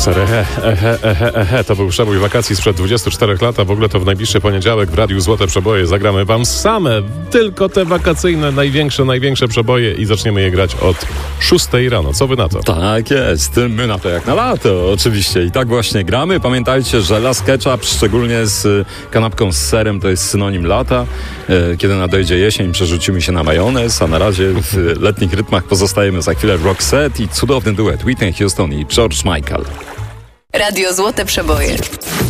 Sorry, to był przebój wakacji sprzed 24 lat, a w ogóle to w najbliższy poniedziałek w Radiu Złote Przeboje zagramy wam same, tylko te wakacyjne, największe przeboje i zaczniemy je grać od 6 rano. Co wy na to? Tak jest, my na to jak na lato oczywiście i tak właśnie gramy. Pamiętajcie, że Las Ketchup, szczególnie z kanapką z serem, to jest synonim lata. Kiedy nadejdzie jesień, przerzucimy się na majonez, a na razie w letnich rytmach pozostajemy. Za chwilę Roxette i cudowny duet Whitney Houston i George Michael. Radio Złote Przeboje.